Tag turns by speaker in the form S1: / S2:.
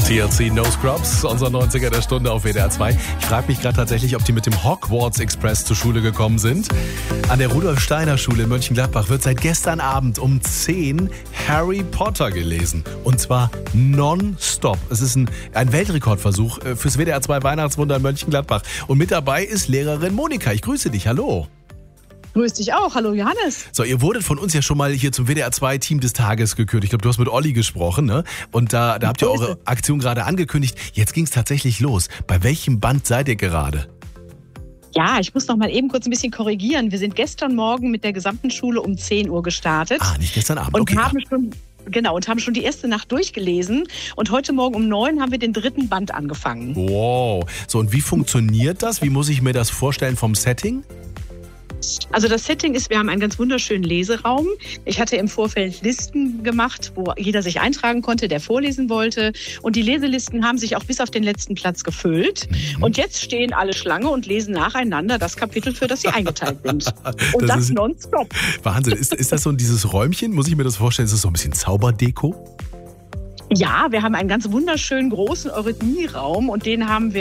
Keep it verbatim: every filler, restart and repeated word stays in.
S1: T L C No Scrubs, unser neunziger der Stunde auf W D R zwei. Ich frage mich gerade tatsächlich, ob die mit dem Hogwarts Express zur Schule gekommen sind. An der Rudolf-Steiner-Schule in Mönchengladbach wird seit gestern Abend um zehn Harry Potter gelesen. Und zwar nonstop. Es ist ein, ein Weltrekordversuch fürs W D R zwei Weihnachtswunder in Mönchengladbach. Und mit dabei ist Lehrerin Monika. Ich grüße dich. Hallo.
S2: Grüß dich auch. Hallo Johannes.
S1: So, ihr wurdet von uns ja schon mal hier zum W D R zwei Team des Tages gekürt. Ich glaube, du hast mit Olli gesprochen, ne? Und da, da habt ihr eure Aktion gerade angekündigt. Jetzt ging es tatsächlich los. Bei welchem Band seid ihr gerade?
S2: Ja, ich muss noch mal eben kurz ein bisschen korrigieren. Wir sind gestern Morgen mit der gesamten Schule um zehn Uhr gestartet.
S1: Ah, nicht gestern Abend,
S2: und
S1: okay.
S2: haben
S1: ja.
S2: schon Genau, und haben schon die erste Nacht durchgelesen. Und heute Morgen um neun haben wir den dritten Band angefangen.
S1: Wow. So, und wie funktioniert das? Wie muss ich mir das vorstellen vom Setting?
S2: Also das Setting ist, wir haben einen ganz wunderschönen Leseraum. Ich hatte im Vorfeld Listen gemacht, wo jeder sich eintragen konnte, der vorlesen wollte. Und die Leselisten haben sich auch bis auf den letzten Platz gefüllt. Mhm. Und jetzt stehen alle Schlange und lesen nacheinander das Kapitel, für das sie eingeteilt sind. Und das, das nonstop.
S1: Wahnsinn. Ist, ist das so dieses Räumchen? Muss ich mir das vorstellen? Ist das so ein bisschen Zauberdeko?
S2: Ja, wir haben einen ganz wunderschönen großen Eurythmieraum und den haben wir